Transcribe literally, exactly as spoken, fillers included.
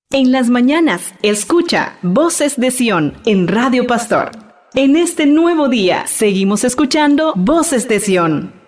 En las mañanas, escucha Voces de Sion en Radio Pastor. En este nuevo día, seguimos escuchando Voces de Sion.